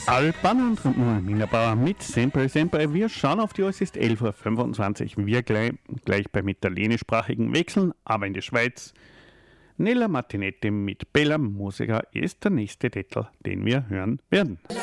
Alban und Mina Bauer mit Sempre Sempre. Wir schauen auf die Uhr, es ist 11.25 Uhr. Wir gleich beim italienischsprachigen wechseln, aber in die Schweiz. Nella Martinetti mit Bella Musica ist der nächste Titel, den wir hören werden.